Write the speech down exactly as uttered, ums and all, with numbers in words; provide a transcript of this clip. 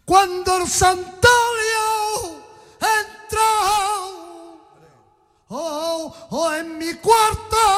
Cuando el Santolio entró oh, oh, en mi cuarto